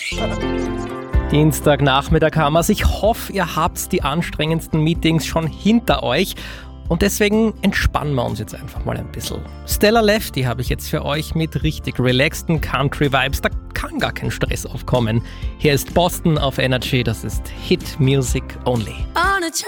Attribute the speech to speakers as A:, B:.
A: Dienstagnachmittag haben wir's. Ich hoffe, ihr habt die anstrengendsten Meetings schon hinter euch. Und deswegen entspannen wir uns jetzt einfach mal ein bisschen. Stella Lefty habe ich jetzt für euch mit richtig relaxten Country-Vibes. Da kann gar kein Stress aufkommen. Hier ist Boston auf Energy. Das ist Hit Music Only.